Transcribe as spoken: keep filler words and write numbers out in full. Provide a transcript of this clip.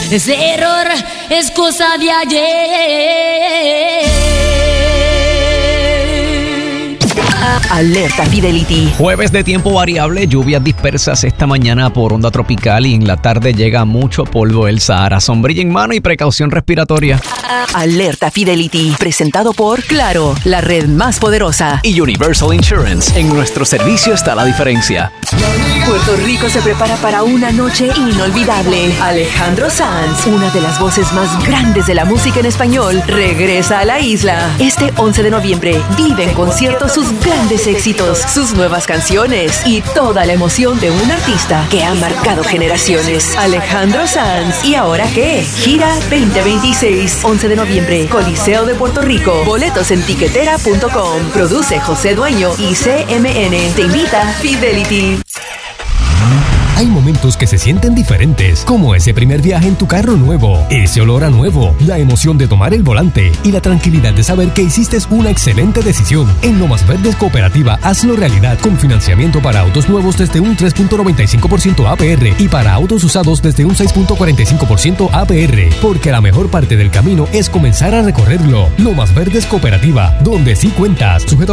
Ese error es cosa de ayer. Alerta Fidelity. Jueves de tiempo variable, lluvias dispersas esta mañana por onda tropical y en la tarde llega mucho polvo del Sahara. Sombrilla en mano y precaución respiratoria. Alerta Fidelity, presentado por Claro, la red más poderosa. Y Universal Insurance. En nuestro servicio está la diferencia. Puerto Rico se prepara para una noche inolvidable. Alejandro Sanz, una de las voces más grandes de la música en español, regresa a la isla. Este once de noviembre vive en concierto sus grandes éxitos, sus nuevas canciones y toda la emoción de un artista que ha marcado generaciones. Alejandro Sanz. ¿Y ahora qué? Gira veinte veintiséis, once de noviembre, Coliseo de Puerto Rico. Boletos en tiquetera punto com. Produce José Dueño y C M N. Te invita Fidelity. Hay momentos que se sienten diferentes, como ese primer viaje en tu carro nuevo, ese olor a nuevo, la emoción de tomar el volante y la tranquilidad de saber que hiciste una excelente decisión. En Lomas Verdes Cooperativa, hazlo realidad con financiamiento para autos nuevos desde un tres punto noventa y cinco por ciento A P R y para autos usados desde un seis punto cuarenta y cinco por ciento A P R, porque la mejor parte del camino es comenzar a recorrerlo. Lomas Verdes Cooperativa, donde sí cuentas, sujeto